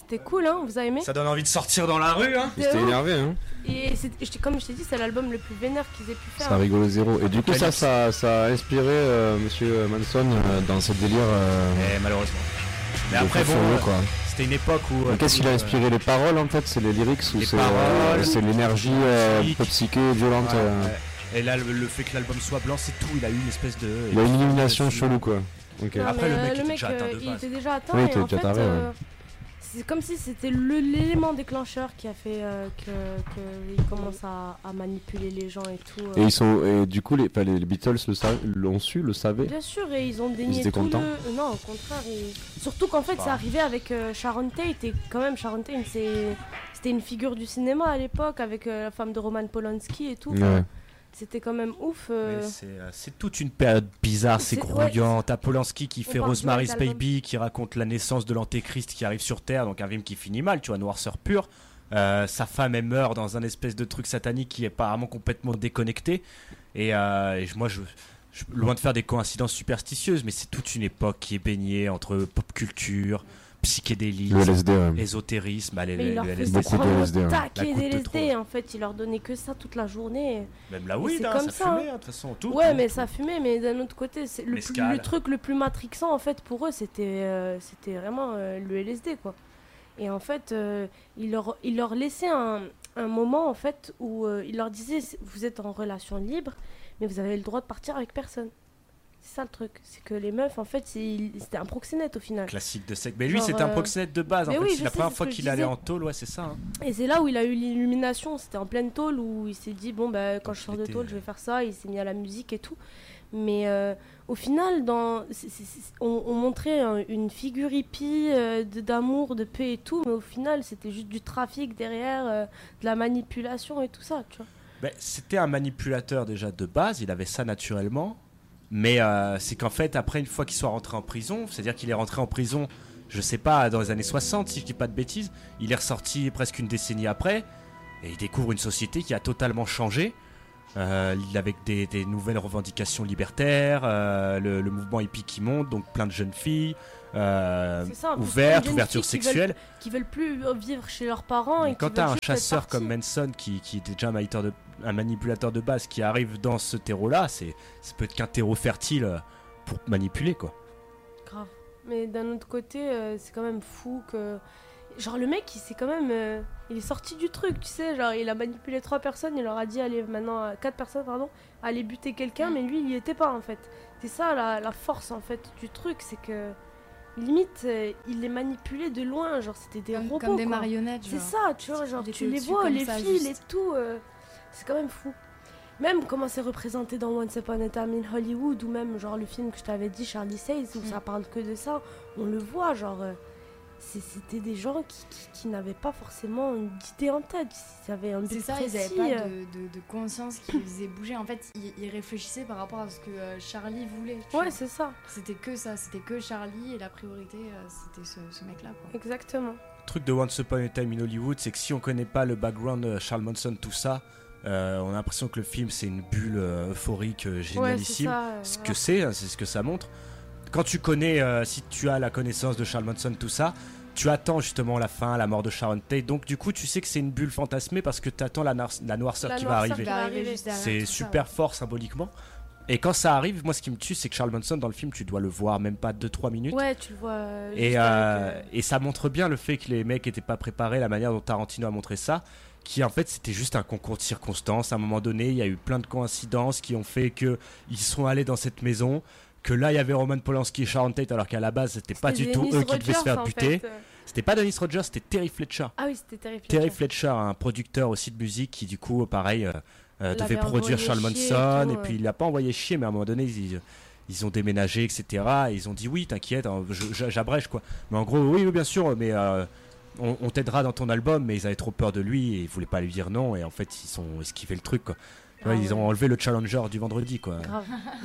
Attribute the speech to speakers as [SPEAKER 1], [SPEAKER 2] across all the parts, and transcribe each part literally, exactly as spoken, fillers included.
[SPEAKER 1] c'était cool, hein, vous avez aimé?
[SPEAKER 2] Ça donne envie de sortir dans la rue, hein.
[SPEAKER 3] Ils étaient énervés, hein.
[SPEAKER 1] Et c'est, comme je t'ai dit, c'est l'album le plus vénère qu'ils aient pu faire.
[SPEAKER 3] Ça rigole zéro. Et du coup, ça, ça, ça a inspiré euh, Monsieur Manson euh, dans cette délire. Euh,
[SPEAKER 2] Et malheureusement. Mais après, bon,
[SPEAKER 3] follow, quoi.
[SPEAKER 2] C'était une époque où.
[SPEAKER 3] Mais qu'est-ce qui a inspiré les paroles en fait? C'est les lyrics ou
[SPEAKER 2] les
[SPEAKER 3] c'est,
[SPEAKER 2] paroles,
[SPEAKER 3] euh, c'est l'énergie euh, un peu psyché, violente
[SPEAKER 2] ouais,
[SPEAKER 3] euh...
[SPEAKER 2] ouais. Et là, le, le fait que l'album soit blanc, c'est tout. Il a eu une espèce de.
[SPEAKER 3] Il y a une illumination chelou, quoi. Okay.
[SPEAKER 1] Non,
[SPEAKER 2] après, le mec,
[SPEAKER 1] le
[SPEAKER 2] était
[SPEAKER 1] mec
[SPEAKER 2] déjà atteint de
[SPEAKER 1] euh,
[SPEAKER 2] base.
[SPEAKER 1] il était déjà atteint.
[SPEAKER 3] Oui,
[SPEAKER 1] et
[SPEAKER 3] il était
[SPEAKER 1] en
[SPEAKER 3] déjà
[SPEAKER 1] fait,
[SPEAKER 3] taré,
[SPEAKER 1] euh,
[SPEAKER 3] ouais.
[SPEAKER 1] c'est comme si c'était le, l'élément déclencheur qui a fait euh, que qu'il commence à, à manipuler les gens et tout. Euh.
[SPEAKER 3] Et ils sont, et du coup, les, les, les Beatles le sa- l'ont su, le savaient.
[SPEAKER 1] Bien sûr, et ils ont dénié
[SPEAKER 3] étaient
[SPEAKER 1] tout
[SPEAKER 3] contents.
[SPEAKER 1] le. Non, au contraire. Et... Surtout qu'en fait, c'est arrivé avec euh, Sharon Tate. Et quand même, Sharon Tate, c'est... c'était une figure du cinéma à l'époque avec euh, la femme de Roman Polanski et tout.
[SPEAKER 3] Ouais.
[SPEAKER 1] C'était quand même ouf. Euh...
[SPEAKER 2] C'est, euh, c'est toute une période bizarre, c'est,
[SPEAKER 1] c'est
[SPEAKER 2] grouillant.
[SPEAKER 1] ouais,
[SPEAKER 2] T'as Polanski qui
[SPEAKER 1] on
[SPEAKER 2] fait
[SPEAKER 1] parle
[SPEAKER 2] Rosemary's
[SPEAKER 1] de
[SPEAKER 2] Baby, qui raconte la naissance de l'antéchrist qui arrive sur Terre, donc un film qui finit mal, tu vois, noirceur pure. Euh, sa femme, elle meurt dans un espèce de truc satanique qui est apparemment complètement déconnecté. Et, euh, et moi, je, je, loin de faire des coïncidences superstitieuses, mais c'est toute une époque qui est baignée entre pop culture, psychédélisme,
[SPEAKER 3] Le L S D, ouais.
[SPEAKER 2] ésotérisme. Allez,
[SPEAKER 1] Mais
[SPEAKER 2] le,
[SPEAKER 1] il leur
[SPEAKER 2] le
[SPEAKER 1] faisait
[SPEAKER 2] L S D,
[SPEAKER 3] beaucoup de
[SPEAKER 1] prendre
[SPEAKER 3] L S D, ouais.
[SPEAKER 1] un
[SPEAKER 2] La
[SPEAKER 1] taquet
[SPEAKER 2] coûte de
[SPEAKER 1] d'L S D
[SPEAKER 2] trop.
[SPEAKER 1] en fait, il leur donnait que ça toute la journée.
[SPEAKER 2] Même la
[SPEAKER 1] Mais
[SPEAKER 2] weed,
[SPEAKER 1] c'est
[SPEAKER 2] hein,
[SPEAKER 1] comme
[SPEAKER 2] ça,
[SPEAKER 1] ça,
[SPEAKER 2] fumait,
[SPEAKER 1] hein.
[SPEAKER 2] de toute façon, tout.
[SPEAKER 1] Ouais,
[SPEAKER 2] tout,
[SPEAKER 1] mais
[SPEAKER 2] tout.
[SPEAKER 1] ça fumait, mais d'un autre côté, c'est le, plus,
[SPEAKER 2] Mescal.
[SPEAKER 1] le truc le plus matrixant en fait pour eux, c'était euh, c'était vraiment euh, le L S D quoi. Et en fait, euh, il leur il leur laissait un, un moment en fait où euh, il leur disait vous êtes en relation libre, mais vous avez le droit de partir avec personne. C'est ça le truc, c'est que les meufs en fait c'est, c'était un proxénète au final.
[SPEAKER 2] Classique de sec. Mais lui,
[SPEAKER 1] Genre,
[SPEAKER 2] c'était un
[SPEAKER 1] euh,
[SPEAKER 2] proxénète de base. En
[SPEAKER 1] mais
[SPEAKER 2] fait,
[SPEAKER 1] oui,
[SPEAKER 2] c'est
[SPEAKER 1] je
[SPEAKER 2] la
[SPEAKER 1] sais,
[SPEAKER 2] première
[SPEAKER 1] c'est ce
[SPEAKER 2] fois
[SPEAKER 1] que je
[SPEAKER 2] qu'il allait
[SPEAKER 1] disais.
[SPEAKER 2] en tôle, ouais, c'est ça. Hein.
[SPEAKER 1] Et c'est là où il a eu l'illumination, c'était en pleine tôle où il s'est dit bon bah quand
[SPEAKER 2] Donc,
[SPEAKER 1] je sors
[SPEAKER 2] il
[SPEAKER 1] de
[SPEAKER 2] était,
[SPEAKER 1] tôle
[SPEAKER 2] euh,
[SPEAKER 1] je vais faire ça, il s'est mis à la musique et tout. Mais euh, au final dans c'est, c'est, c'est, on, on montrait un, une figure hippie euh, de, d'amour, de paix et tout, mais au final c'était juste du trafic derrière, euh, de la manipulation et tout ça, tu vois.
[SPEAKER 2] Ben, c'était un manipulateur déjà de base, il avait ça naturellement. Mais euh, c'est qu'en fait, après, une fois qu'il soit rentré en prison, c'est-à-dire qu'il est rentré en prison, je sais pas, dans les années soixante, si je dis pas de bêtises, il est ressorti presque une décennie après, et il découvre une société qui a totalement changé, euh, avec des, des nouvelles revendications libertaires, euh, le, le mouvement hippie qui monte, donc plein de jeunes filles, euh,
[SPEAKER 1] C'est ça, en plus,
[SPEAKER 2] ouvertes,
[SPEAKER 1] plein de
[SPEAKER 2] ouverture
[SPEAKER 1] jeunes filles qui
[SPEAKER 2] sexuelle.
[SPEAKER 1] veulent, qui veulent plus vivre chez leurs parents et
[SPEAKER 2] Mais quand
[SPEAKER 1] qui
[SPEAKER 2] t'as
[SPEAKER 1] veulent
[SPEAKER 2] un
[SPEAKER 1] juste
[SPEAKER 2] chasseur
[SPEAKER 1] être
[SPEAKER 2] comme
[SPEAKER 1] partis.
[SPEAKER 2] Manson qui, qui était déjà un manipulateur, de, un manipulateur de base qui arrive dans ce terreau-là, c'est, ça peut être qu'un terreau fertile pour manipuler, quoi.
[SPEAKER 1] Grave. Mais d'un autre côté, euh, c'est quand même fou que. Genre, le mec, il, s'est quand même, euh, il est sorti du truc, tu sais. Genre, il a manipulé trois personnes, il leur a dit, allez, maintenant, euh, quatre personnes, pardon, allez buter quelqu'un, mais lui, il y était pas, en fait. C'est ça, la, la force, en fait, du truc, c'est que. Limite, euh, il les manipulait de loin, genre, c'était des
[SPEAKER 4] Comme,
[SPEAKER 1] robots.
[SPEAKER 4] comme des
[SPEAKER 1] quoi.
[SPEAKER 4] marionnettes.
[SPEAKER 1] C'est
[SPEAKER 4] genre.
[SPEAKER 1] ça, tu vois, genre,
[SPEAKER 4] Il
[SPEAKER 1] tu
[SPEAKER 4] était
[SPEAKER 1] les
[SPEAKER 4] au-dessus
[SPEAKER 1] vois,
[SPEAKER 4] comme
[SPEAKER 1] les
[SPEAKER 4] ça,
[SPEAKER 1] fils
[SPEAKER 4] juste.
[SPEAKER 1] et tout. euh, c'est quand même fou. Même comment c'est représenté dans Once Upon a Time in Hollywood, ou même, genre, le film que je t'avais dit, Charlie Says, où
[SPEAKER 4] Mm.
[SPEAKER 1] ça parle que de ça, on le voit, genre. euh, c'est- c'était des gens qui, qui, qui n'avaient pas forcément d'idée en tête. Ils avaient un but
[SPEAKER 4] C'est ça,
[SPEAKER 1] précis.
[SPEAKER 4] ils n'avaient pas
[SPEAKER 1] euh.
[SPEAKER 4] de, de, de conscience qui les faisait bouger. En fait, ils, ils réfléchissaient par rapport à ce que euh, Charlie voulait. tu
[SPEAKER 1] Ouais,
[SPEAKER 4] vois.
[SPEAKER 1] c'est ça,
[SPEAKER 4] C'était que ça, c'était que Charlie et la priorité, euh, c'était ce, ce mec-là. Quoi.
[SPEAKER 1] exactement.
[SPEAKER 2] Le truc de Once Upon a Time in Hollywood, c'est que si on connaît pas le background de Charles Manson, tout ça, euh, on a l'impression que le film c'est une bulle euh, euphorique, euh,
[SPEAKER 1] Ouais, c'est
[SPEAKER 2] génialissime.
[SPEAKER 1] ça. euh,
[SPEAKER 2] ce
[SPEAKER 1] voilà.
[SPEAKER 2] que c'est, hein, c'est ce que ça montre. Quand tu connais, euh, si tu as la connaissance de Charles Manson, tout ça, tu attends justement la fin, la mort de Sharon Tate. Donc du coup, tu sais que c'est une bulle fantasmée parce que tu attends la, nar- la noirceur
[SPEAKER 1] La
[SPEAKER 2] qui
[SPEAKER 1] noirceur
[SPEAKER 2] va
[SPEAKER 1] qui
[SPEAKER 2] arriver.
[SPEAKER 1] va arriver.
[SPEAKER 4] juste derrière
[SPEAKER 2] C'est
[SPEAKER 4] tout ça,
[SPEAKER 2] super
[SPEAKER 4] ouais.
[SPEAKER 2] fort symboliquement. Et quand ça arrive, moi ce qui me tue, c'est que Charles Manson dans le film, tu dois le voir même pas deux trois minutes.
[SPEAKER 1] Ouais, tu le vois. euh,
[SPEAKER 2] Et,
[SPEAKER 1] juste
[SPEAKER 2] euh,
[SPEAKER 1] avec, euh,
[SPEAKER 2] et ça montre bien le fait que les mecs étaient pas préparés, la manière dont Tarantino a montré ça, qui en fait c'était juste un concours de circonstances. À un moment donné, il y a eu plein de coïncidences qui ont fait que ils sont allés dans cette maison, que là il y avait Roman Polanski et Sharon Tate, alors qu'à la base c'était pas
[SPEAKER 1] c'était
[SPEAKER 2] du tout
[SPEAKER 1] Dennis
[SPEAKER 2] eux qui devaient se
[SPEAKER 1] Rogers,
[SPEAKER 2] faire
[SPEAKER 1] en
[SPEAKER 2] buter.
[SPEAKER 1] fait, euh.
[SPEAKER 2] C'était pas Dennis Rogers, c'était Terry Fletcher.
[SPEAKER 1] Ah oui, c'était terrible.
[SPEAKER 2] Terry Fletcher, un producteur aussi de musique qui du coup pareil euh, euh,
[SPEAKER 1] Il
[SPEAKER 2] devait
[SPEAKER 1] avait
[SPEAKER 2] produire
[SPEAKER 1] envoyé
[SPEAKER 2] Charles
[SPEAKER 1] chier et
[SPEAKER 2] Manson
[SPEAKER 1] tout,
[SPEAKER 2] et
[SPEAKER 1] ouais.
[SPEAKER 2] puis il l'a pas envoyé chier, mais à un moment donné ils, ils ont déménagé, et cetera. Et ils ont dit oui, t'inquiète, hein, je- je- j'abrège quoi. Mais en gros, oui, oui bien sûr, mais euh, on, on t'aidera dans ton album. Mais ils avaient trop peur de lui et ils voulaient pas lui dire non. Et en fait, ils sont esquivé le truc quoi.
[SPEAKER 1] Ah
[SPEAKER 2] Ouais,
[SPEAKER 1] ouais.
[SPEAKER 2] Ils ont enlevé le challenger du vendredi quoi.
[SPEAKER 1] Grave.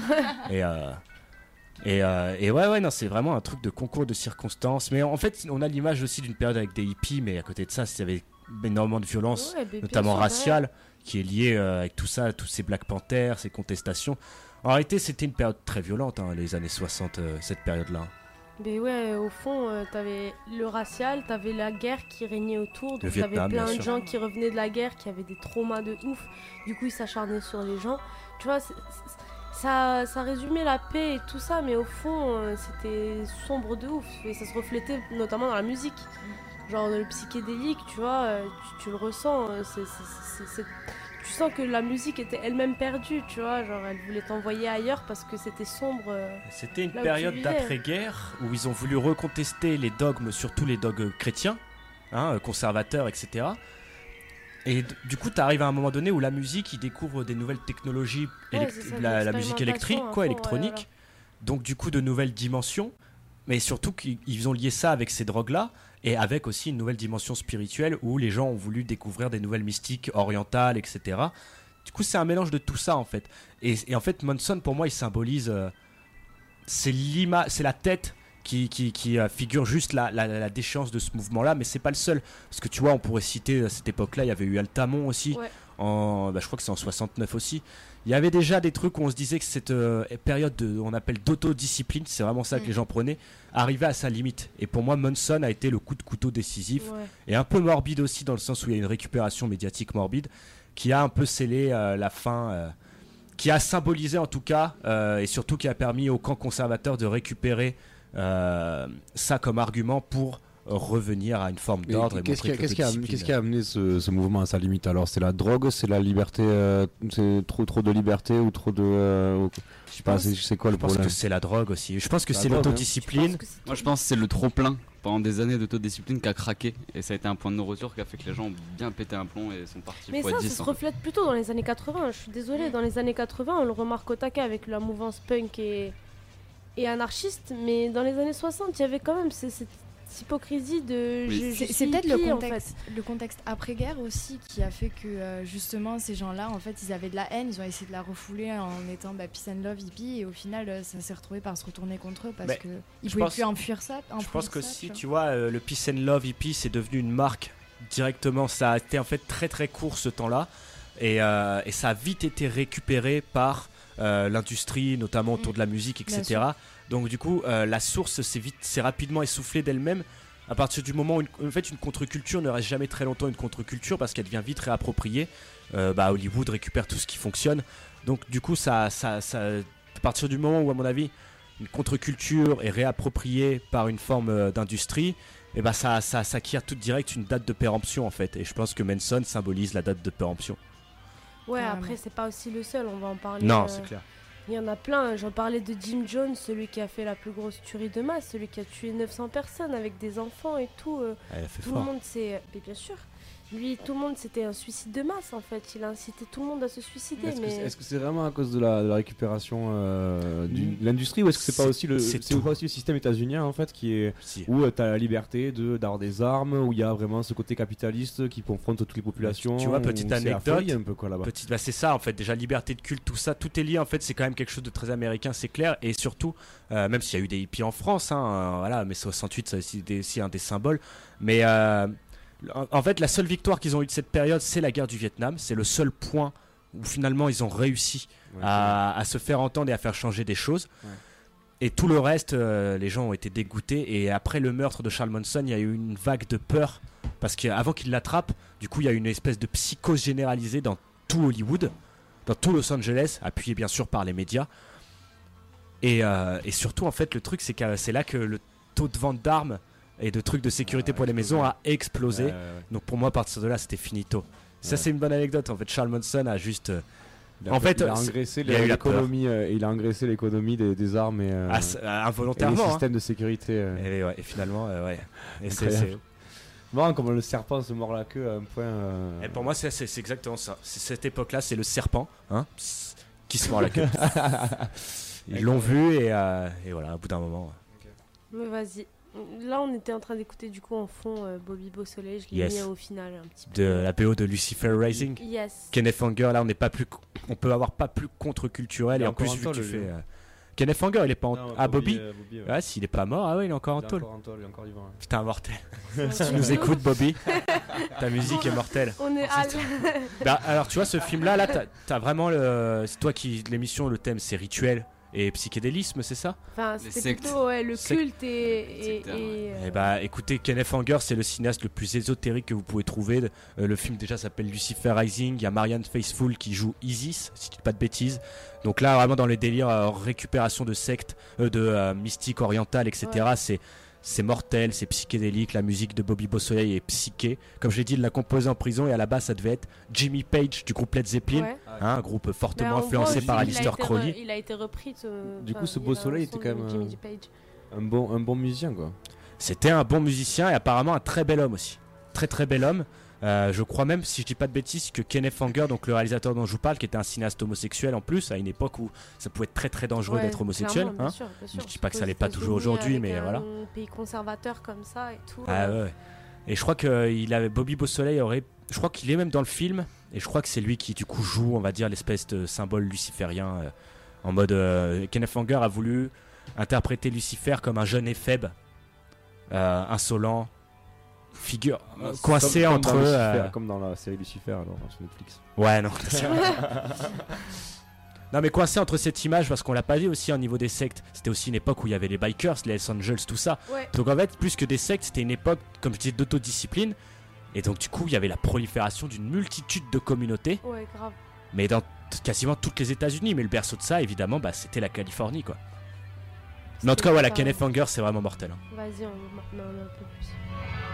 [SPEAKER 2] Et, euh, et, euh, et ouais, ouais, non, c'est vraiment un truc de concours de circonstances. Mais en fait, on a l'image aussi d'une période avec des hippies, mais à côté de ça, il y avait énormément de violence,
[SPEAKER 1] Ouais, mais bien
[SPEAKER 2] notamment
[SPEAKER 1] sûr,
[SPEAKER 2] raciale, qui est liée euh, avec tout ça, tous ces Black Panthers, ces contestations. En réalité, c'était une période très violente, hein, les années soixante, euh, cette période-là.
[SPEAKER 1] Mais ouais, au fond, euh, t'avais le racial, t'avais la guerre qui régnait autour, donc t'avais
[SPEAKER 2] Vietnam,
[SPEAKER 1] plein
[SPEAKER 2] bien
[SPEAKER 1] de
[SPEAKER 2] sûr.
[SPEAKER 1] gens qui revenaient de la guerre, qui avaient des traumas de ouf. Du coup, ils s'acharnaient sur les gens. Tu vois, c'est- c'est- ça, ça résumait la paix et tout ça, mais au fond, euh, c'était sombre de ouf. Et ça se reflétait notamment dans la musique. Genre le psychédélique, tu vois, euh, tu, tu le ressens. euh, c'est- c'est- c'est- c'est- Tu sens que la musique était elle-même perdue, tu vois. Genre, elle voulait t'envoyer ailleurs parce que c'était sombre. euh.
[SPEAKER 2] C'était une
[SPEAKER 1] Là où
[SPEAKER 2] période
[SPEAKER 1] tu vivais.
[SPEAKER 2] d'après-guerre où ils ont voulu recontester les dogmes, surtout les dogmes chrétiens, hein, conservateurs, et cetera. Et d- du coup, tu arrives à un moment donné où la musique, ils découvrent des nouvelles technologies,
[SPEAKER 1] Ouais,
[SPEAKER 2] élect-
[SPEAKER 1] c'est ça, de
[SPEAKER 2] la, la musique
[SPEAKER 1] l'expérimentation
[SPEAKER 2] électrique,
[SPEAKER 1] à
[SPEAKER 2] quoi,
[SPEAKER 1] fond,
[SPEAKER 2] électronique.
[SPEAKER 1] ouais,
[SPEAKER 2] Donc du coup, de nouvelles dimensions. Mais surtout qu'ils ils ont lié ça avec ces drogues-là et avec aussi une nouvelle dimension spirituelle où les gens ont voulu découvrir des nouvelles mystiques orientales, et cetera. Du coup, c'est un mélange de tout ça en fait. Et, et en fait, Manson, pour moi, il symbolise. euh, c'est l'ima, c'est la tête qui, qui, qui euh, figure juste la, la, la déchéance de ce mouvement-là, mais c'est pas le seul. Parce que tu vois, on pourrait citer à cette époque-là, il y avait eu Altamont aussi.
[SPEAKER 1] Ouais.
[SPEAKER 2] En, bah, je crois que c'est en soixante-neuf aussi. Il y avait déjà des trucs où on se disait que cette euh, période de, on appelle d'autodiscipline, c'est vraiment ça que
[SPEAKER 4] Mm.
[SPEAKER 2] les gens prenaient, arrivait à sa limite. Et pour moi, Manson a été le coup de couteau décisif
[SPEAKER 1] Ouais.
[SPEAKER 2] et un peu morbide aussi dans le sens où il y a une récupération médiatique morbide qui a un peu scellé euh, la fin, euh, qui a symbolisé en tout cas euh, et surtout qui a permis au camp conservateur de récupérer euh, ça comme argument pour revenir à une forme
[SPEAKER 3] Mais
[SPEAKER 2] d'ordre et
[SPEAKER 3] qu'est-ce qui,
[SPEAKER 2] montrer
[SPEAKER 3] a,
[SPEAKER 2] que
[SPEAKER 3] qu'est-ce, qui a,
[SPEAKER 2] l'autodiscipline-
[SPEAKER 3] qu'est-ce qui a amené ce, ce mouvement à sa limite alors? C'est la drogue, c'est la liberté, euh, c'est trop, trop de liberté ou trop de. Euh, ou- je sais pas,
[SPEAKER 1] pense-
[SPEAKER 3] c'est, c'est quoi
[SPEAKER 2] Je
[SPEAKER 3] le
[SPEAKER 2] pense
[SPEAKER 3] problème?
[SPEAKER 2] que c'est la drogue aussi. Je pense que
[SPEAKER 3] La
[SPEAKER 2] c'est
[SPEAKER 3] drogue, hein.
[SPEAKER 1] Je
[SPEAKER 2] l'autodiscipline.
[SPEAKER 1] pense que c'est
[SPEAKER 5] Moi
[SPEAKER 1] tout.
[SPEAKER 5] je pense que c'est le trop plein pendant des années d'autodiscipline qui a craqué et ça a été un point de non-retour qui a fait que les gens ont bien pété un plomb et sont partis
[SPEAKER 1] Mais
[SPEAKER 5] fois
[SPEAKER 1] ça,
[SPEAKER 5] dix.
[SPEAKER 1] ça se
[SPEAKER 5] en fait.
[SPEAKER 1] reflète plutôt dans les années quatre-vingts. Je suis désolée, dans les années quatre-vingts, on le remarque au taquet avec la mouvance punk et, et anarchiste. Mais dans les années soixante, il y avait quand même ce- cette hypocrisie de.
[SPEAKER 5] Oui.
[SPEAKER 1] je- je
[SPEAKER 4] C'est
[SPEAKER 1] suis
[SPEAKER 4] c'est peut-être le
[SPEAKER 1] hippie, en
[SPEAKER 4] contexte, le contexte après-guerre aussi qui a fait que euh, justement ces gens-là, en fait, ils avaient de la haine, ils ont essayé de la refouler en étant bah, peace and love, hippie, et au final, euh, ça s'est retrouvé par se retourner contre eux parce
[SPEAKER 2] Mais
[SPEAKER 4] que ils
[SPEAKER 2] je
[SPEAKER 4] pouvaient
[SPEAKER 2] pense-
[SPEAKER 4] plus enfuir ça.
[SPEAKER 2] Je
[SPEAKER 4] enfuir
[SPEAKER 2] pense que
[SPEAKER 4] ça,
[SPEAKER 2] si,
[SPEAKER 4] tu
[SPEAKER 2] tu vois, euh, le Peace and Love hippie, c'est devenu une marque directement. Ça a été en fait très très court ce temps-là. Et, euh, et ça a vite été récupéré par euh, l'industrie, notamment autour
[SPEAKER 4] Mm.
[SPEAKER 2] de la musique,
[SPEAKER 4] Bien
[SPEAKER 2] et cetera. Donc du coup, euh, la source s'est vite, s'est rapidement essoufflée d'elle-même. À partir du moment où une, en fait, une contre-culture ne reste jamais très longtemps une contre-culture parce qu'elle devient vite réappropriée. Euh, bah, Hollywood récupère tout ce qui fonctionne. Donc du coup, ça, ça, ça, à partir du moment où, à mon avis, une contre-culture est réappropriée par une forme euh, d'industrie, et bah ça, ça s'acquiert tout direct une date de péremption en fait. Et je pense que Manson symbolise la date de péremption.
[SPEAKER 1] Ouais,
[SPEAKER 4] Carrément.
[SPEAKER 1] après, c'est pas aussi le seul, on va en parler.
[SPEAKER 2] Non,
[SPEAKER 1] euh,
[SPEAKER 2] c'est clair.
[SPEAKER 1] Il y en a plein. J'en parlais de Jim Jones, celui qui a fait la plus grosse tuerie de masse, celui qui a tué neuf cents personnes avec des enfants et tout. euh,
[SPEAKER 2] Elle a fait
[SPEAKER 1] Tout
[SPEAKER 2] fort.
[SPEAKER 1] le monde s'est. Mais bien sûr. Lui, tout le monde, c'était un suicide de masse en fait. Il a incité tout le monde à se suicider.
[SPEAKER 3] Est-ce, que
[SPEAKER 1] mais...
[SPEAKER 3] c'est, est-ce que c'est vraiment à cause de la, de la récupération euh, du-
[SPEAKER 2] Mm.
[SPEAKER 3] de l'industrie ou est-ce que c'est, pas
[SPEAKER 2] C'est-
[SPEAKER 3] aussi le,
[SPEAKER 2] c'est
[SPEAKER 3] c'est
[SPEAKER 2] tout.
[SPEAKER 3] pas aussi le système états-unien en fait qui est
[SPEAKER 2] Si.
[SPEAKER 3] où tu as la liberté de, d'avoir des armes, où il y a vraiment ce côté capitaliste qui confronte toutes les populations.
[SPEAKER 2] Tu vois, petite
[SPEAKER 3] où c'est la
[SPEAKER 2] anecdote,
[SPEAKER 3] folie un peu quoi là-bas.
[SPEAKER 2] Petite, bah c'est ça en fait, déjà liberté de culte, tout ça, tout est lié en fait, c'est quand même quelque chose de très américain, c'est clair, et surtout, euh, même s'il y a eu des hippies en France, hein, euh, voilà, mais soixante-huit c'est aussi, des- aussi un des symboles, mais euh, en, en fait la seule victoire qu'ils ont eue de cette période, c'est la guerre du Vietnam, c'est le seul point où finalement ils ont réussi
[SPEAKER 3] Ouais,
[SPEAKER 2] à, à se faire entendre et à faire changer des choses.
[SPEAKER 3] Ouais.
[SPEAKER 2] Et tout le reste, euh, les gens ont été dégoûtés. Et après le meurtre de Charles Manson, il y a eu une vague de peur. Parce qu'avant qu'il l'attrape, du coup, il y a eu une espèce de psychose généralisée dans tout Hollywood, dans tout Los Angeles, appuyé bien sûr par les médias. Et, euh, et surtout, en fait, le truc, c'est que c'est là que le taux de vente d'armes et de trucs de sécurité
[SPEAKER 3] Ah,
[SPEAKER 2] pour les
[SPEAKER 3] explosé.
[SPEAKER 2] maisons a explosé.
[SPEAKER 3] Ouais, ouais, ouais.
[SPEAKER 2] Donc pour moi, à partir de là, c'était finito. Ça,
[SPEAKER 3] Ouais.
[SPEAKER 2] c'est une bonne anecdote. En fait, Charles Manson a juste. euh,
[SPEAKER 3] Il a-
[SPEAKER 2] En fait,
[SPEAKER 3] il a
[SPEAKER 2] c'est-
[SPEAKER 3] engraissé
[SPEAKER 2] il y a eu la peur.
[SPEAKER 3] l'économie, euh, il a engraissé l'économie des, des armes et, euh,
[SPEAKER 2] ah, c'est- euh,
[SPEAKER 3] et les
[SPEAKER 2] involontairement. hein.
[SPEAKER 3] systèmes de sécurité. euh.
[SPEAKER 2] Et, ouais, et finalement, euh, ouais. Et, c'est,
[SPEAKER 3] Incroyable.
[SPEAKER 2] c'est-
[SPEAKER 3] Marrant comment le serpent se mord la queue à un point. euh,
[SPEAKER 2] et pour moi, c'est, c'est- c'est exactement ça. C'est cette époque-là, c'est le serpent hein, pss, qui se mord la queue. Ils l'ont vu et, euh, et voilà, au bout d'un moment.
[SPEAKER 1] Mais vas-y. Là, on était en train d'écouter du coup en fond euh, Bobby Beausoleil. Je l'ai
[SPEAKER 2] Yes.
[SPEAKER 1] mis au final un petit peu.
[SPEAKER 2] De la B O de Lucifer Rising.
[SPEAKER 1] Yes.
[SPEAKER 2] Kenneth Anger, là, on n'est pas plus, on peut avoir pas plus contre-culturel
[SPEAKER 3] Il est
[SPEAKER 2] et en
[SPEAKER 3] encore
[SPEAKER 2] plus
[SPEAKER 3] en
[SPEAKER 2] vu que
[SPEAKER 3] tôle,
[SPEAKER 2] tu
[SPEAKER 3] lui.
[SPEAKER 2] fais. euh, Kenneth Anger, il est pas en.
[SPEAKER 3] Non,
[SPEAKER 2] ah, Bobby.
[SPEAKER 3] euh, Bobby, ouais.
[SPEAKER 2] Ouais, s'il est pas mort, ah ouais, il est encore en
[SPEAKER 3] Il est
[SPEAKER 2] tôle.
[SPEAKER 3] encore en tôle, il est encore vivant. ouais.
[SPEAKER 2] Putain, mortel. Si tu nous écoutes, Bobby, ta musique est mortelle.
[SPEAKER 1] On est à
[SPEAKER 2] Bah, alors, tu vois, ce film-là, là, t'as, t'as vraiment le. C'est toi qui. L'émission, le thème, c'est rituel. et psychédélisme, c'est ça?
[SPEAKER 1] Enfin,
[SPEAKER 5] Les
[SPEAKER 1] c'était
[SPEAKER 5] sectes.
[SPEAKER 1] plutôt ouais, le
[SPEAKER 2] Sectes.
[SPEAKER 1] culte et. et,
[SPEAKER 5] Sectaire,
[SPEAKER 1] et,
[SPEAKER 5] ouais.
[SPEAKER 1] euh,
[SPEAKER 2] Eh bah écoutez, Kenneth Anger c'est le cinéaste le plus ésotérique que vous pouvez trouver. Euh, le film déjà s'appelle Lucifer Rising, il y a Marianne Faithfull qui joue Isis, si je dis pas de bêtises. Donc là vraiment dans les délires euh, récupération de sectes, euh, de euh, mystique orientale, et cetera.
[SPEAKER 1] Ouais.
[SPEAKER 2] C'est, c'est mortel, c'est psychédélique, la musique de Bobby Beausoleil est psyché. Comme je l'ai dit, il l'a composé en prison et à la base ça devait être Jimmy Page du groupe Led Zeppelin,
[SPEAKER 1] ouais.
[SPEAKER 2] hein, un groupe
[SPEAKER 1] Mais
[SPEAKER 2] fortement
[SPEAKER 1] on voit
[SPEAKER 2] influencé
[SPEAKER 1] aussi
[SPEAKER 2] par
[SPEAKER 1] qu'il a
[SPEAKER 2] Aleister
[SPEAKER 1] été re-
[SPEAKER 2] Crowley.
[SPEAKER 1] Il a été repris. ce-
[SPEAKER 3] Du coup,
[SPEAKER 1] enfin,
[SPEAKER 3] ce
[SPEAKER 1] il
[SPEAKER 3] Beau
[SPEAKER 1] a un
[SPEAKER 3] Soleil
[SPEAKER 1] son
[SPEAKER 3] était quand
[SPEAKER 1] de
[SPEAKER 3] même,
[SPEAKER 1] Jimmy
[SPEAKER 3] euh,
[SPEAKER 1] Page.
[SPEAKER 3] Un bon, un bon musicien, quoi.
[SPEAKER 2] C'était un bon musicien et apparemment un très bel homme aussi. Très très bel homme. Euh, je crois même, si je dis pas de bêtises, que Kenneth Anger, donc le réalisateur dont je vous parle, qui était un cinéaste homosexuel en plus, à une époque où ça pouvait être très très dangereux
[SPEAKER 1] Ouais,
[SPEAKER 2] d'être homosexuel.
[SPEAKER 1] clairement, bien
[SPEAKER 2] Hein.
[SPEAKER 1] sûr, bien sûr.
[SPEAKER 2] Je dis pas que ça
[SPEAKER 1] Aux
[SPEAKER 2] l'est pas toujours
[SPEAKER 1] États-Unis,
[SPEAKER 2] aujourd'hui,
[SPEAKER 1] avec
[SPEAKER 2] mais
[SPEAKER 1] un
[SPEAKER 2] voilà.
[SPEAKER 1] pays conservateur comme ça et tout.
[SPEAKER 2] Ah
[SPEAKER 1] euh,
[SPEAKER 2] ouais, ouais. Et je crois que il avait Bobby Beausoleil aurait, je crois qu'il est même dans le film, et je crois que c'est lui qui du coup joue, on va dire, l'espèce de symbole luciférien, euh, en mode euh, Kenneth Anger a voulu interpréter Lucifer comme un jeune éphèbe, euh, insolent, figure euh, coincé
[SPEAKER 3] Comme- comme
[SPEAKER 2] entre
[SPEAKER 3] dans
[SPEAKER 2] eux.
[SPEAKER 3] Lucifer,
[SPEAKER 2] euh,
[SPEAKER 3] Comme dans la série Lucifer, alors, sur Netflix.
[SPEAKER 2] Ouais, non. Non, mais coincé entre cette image, parce qu'on l'a pas dit aussi au niveau des sectes, c'était aussi une époque où il y avait les bikers, les Hells Angels, tout ça.
[SPEAKER 1] Ouais.
[SPEAKER 2] Donc en fait, plus que des sectes, c'était une époque, comme je disais, d'autodiscipline. Et donc du coup, il y avait la prolifération d'une multitude de communautés,
[SPEAKER 1] Ouais, grave.
[SPEAKER 2] mais dans t- quasiment toutes les États-Unis. Mais le berceau de ça, évidemment, bah, c'était la Californie, quoi. Mais en tout cas, voilà,
[SPEAKER 1] C'était pas-
[SPEAKER 2] Kenneth Anger, c'est vraiment mortel. hein.
[SPEAKER 1] Vas-y, on va maintenant un peu plus.